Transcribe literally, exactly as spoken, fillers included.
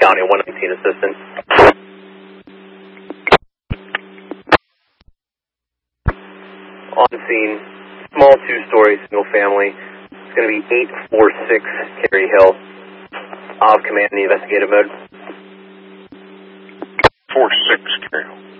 County, one nineteen assistant. On scene, small two-story, single family. It's going to be eight four six Cary Hill. I'll have command in the investigative mode. four six Cary Hill.